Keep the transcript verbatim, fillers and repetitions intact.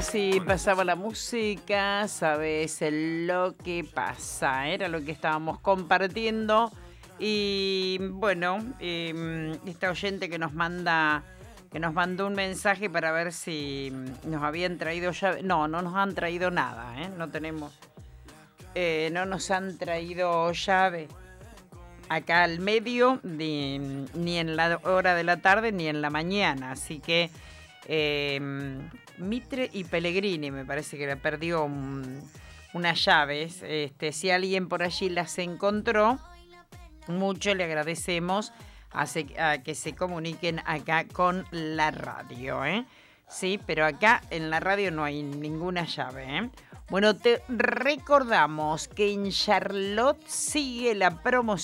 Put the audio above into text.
así pasaba la música, sabes lo que pasa, era lo que estábamos compartiendo. Y bueno, eh, esta oyente que nos manda, que nos mandó un mensaje para ver si nos habían traído llave. No, no nos han traído nada, ¿eh? No tenemos, eh, no nos han traído llave acá al medio, ni, ni en la hora de la tarde ni en la mañana, así que eh, Mitre y Pellegrini me parece que le perdió un, unas llaves. Este, si alguien por allí las encontró, mucho le agradecemos a, se, a que se comuniquen acá con la radio, ¿eh? Sí, pero acá en la radio no hay ninguna llave, ¿eh? Bueno, te recordamos que en Charlotte sigue la promoción